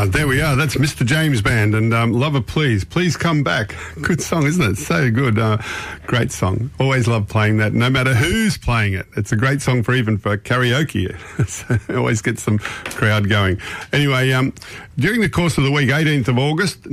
There we are. That's Mr. James Band and Lover Please. Please come back. Good song, isn't it? So good. Great song. Always love playing that, no matter who's playing it. It's a great song for karaoke. So it always gets some crowd going. Anyway, during the course of the week, 18th of August,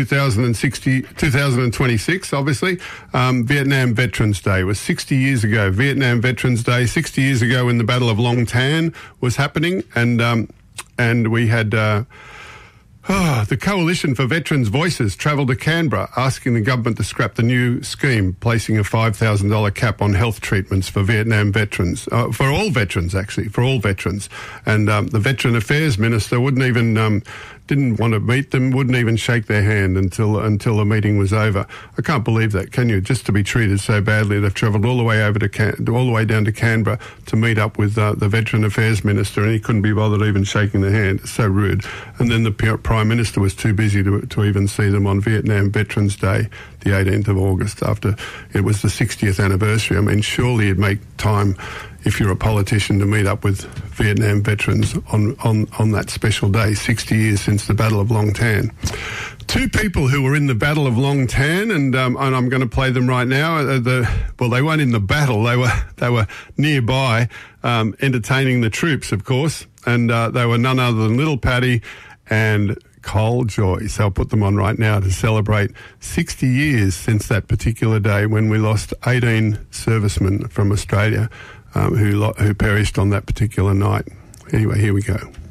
2026, obviously, Vietnam Veterans Day was 60 years ago. Vietnam Veterans Day, 60 years ago when the Battle of Long Tan was happening, and we had the Coalition for Veterans' Voices travelled to Canberra asking the government to scrap the new scheme, placing a $5,000 cap on health treatments for Vietnam veterans, for all veterans, actually, for all veterans. And the Veteran Affairs Minister didn't want to meet them, wouldn't even shake their hand until the meeting was over. I can't believe that, can you? Just to be treated so badly, they've travelled all the way over to all the way down to Canberra to meet up with the Veteran Affairs Minister, and he couldn't be bothered even shaking their hand. It's so rude. And then the Prime Minister was too busy to even see them on Vietnam Veterans Day, the 18th of August, after it was the 60th anniversary. I mean, surely you'd make time, if you're a politician, to meet up with Vietnam veterans on that special day, 60 years since the Battle of Long Tan. Two people who were in the Battle of Long Tan, and I'm going to play them right now. Well, they weren't in the battle; they were nearby, entertaining the troops, of course, and they were none other than Little Paddy and Cole Joyce. So I'll put them on right now to celebrate 60 years since that particular day when we lost 18 servicemen from Australia who perished on that particular night. Anyway, here we go.